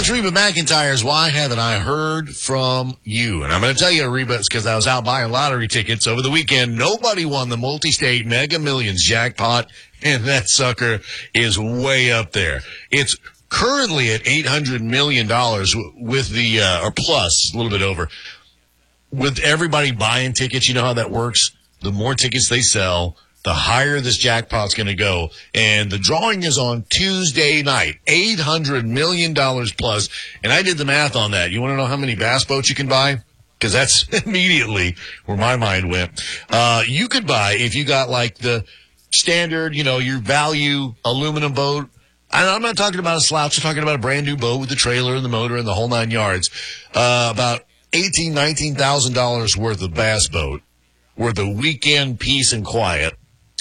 That's Reba McEntire's Why Haven't I Heard From You? And I'm going to tell you, Reba, it's because I was out buying lottery tickets over the weekend. Nobody won the multi-state Mega Millions jackpot, and that sucker is way up there. It's currently at $800 million with the, or plus, a little bit over. With everybody buying tickets, you know how that works? The more tickets they sell, the higher this jackpot's going to go. And the drawing is on Tuesday night, $800 million plus. And I did the math on that. You want to know how many bass boats you can buy? Because that's immediately where my mind went. You could buy, if you got like the standard, your value aluminum boat. I'm not talking about a slouch. I'm talking about a brand new boat with the trailer and the motor and the whole 9 yards. About $18,000, $19,000 worth of bass boat, worth of weekend peace and quiet.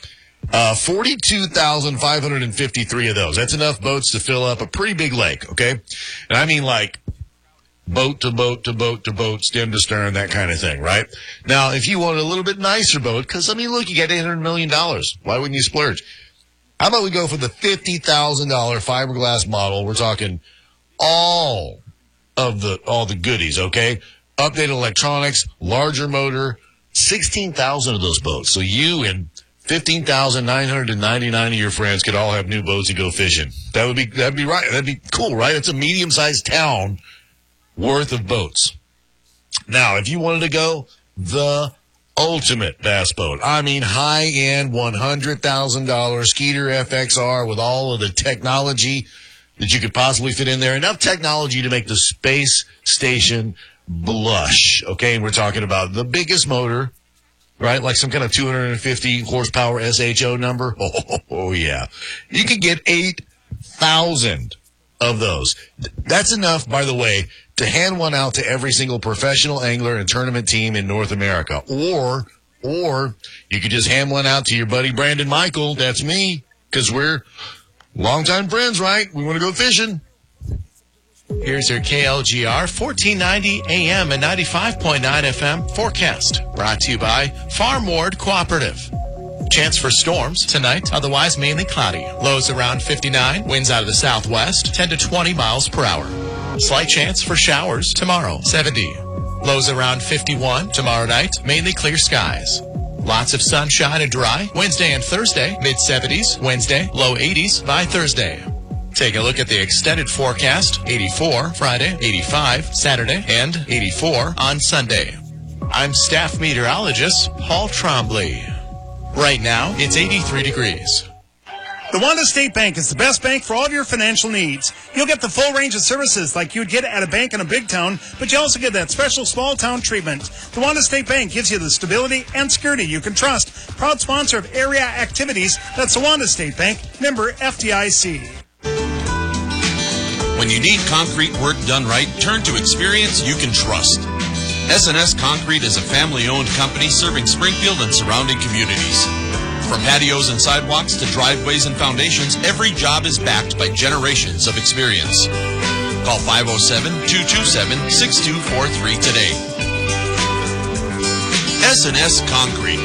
42,553 of those. That's enough boats to fill up a pretty big lake, okay? And I mean like boat to boat to boat to boat, stem to stern, that kind of thing, right? Now, if you want a little bit nicer boat, because, look, you got $800 million. Why wouldn't you splurge? How about we go for the $50,000 fiberglass model? We're talking all the goodies, okay? Updated electronics, larger motor, 16,000 of those boats. So you and 15,999 of your friends could all have new boats and go fishing. That'd be right. That'd be cool, right? It's a medium-sized town worth of boats. Now, if you wanted to go the ultimate bass boat, high-end $100,000 Skeeter FXR with all of the technology that you could possibly fit in there. Enough technology to make the space station blush, okay? And we're talking about the biggest motor, right? Like some kind of 250 horsepower SHO number. Oh, yeah. You could get 8,000 of those. That's enough, by the way, to hand one out to every single professional angler and tournament team in North America. Or you could just hand one out to your buddy Brandon Michael. That's me, because we're longtime friends, right? We want to go fishing. Here's your KLGR 1490 AM and 95.9 FM forecast. Brought to you by Farm Ward Cooperative. Chance for storms tonight, otherwise mainly cloudy. Lows around 59, winds out of the southwest, 10 to 20 miles per hour. Slight chance for showers tomorrow, 70. Lows around 51 tomorrow night, mainly clear skies. Lots of sunshine and dry. Wednesday and Thursday, mid-70s. Wednesday, low 80s by Thursday. Take a look at the extended forecast. 84 Friday, 85 Saturday, and 84 on Sunday. I'm staff meteorologist Paul Trombley. Right now, it's 83 degrees. The Wanda State Bank is the best bank for all of your financial needs. You'll get the full range of services like you'd get at a bank in a big town, but you also get that special small town treatment. The Wanda State Bank gives you the stability and security you can trust. Proud sponsor of area activities. That's the Wanda State Bank, member FDIC. When you need concrete work done right, turn to experience you can trust. S&S Concrete is a family-owned company serving Springfield and surrounding communities. From patios and sidewalks to driveways and foundations, every job is backed by generations of experience. Call 507-227-6243 today. S&S Concrete.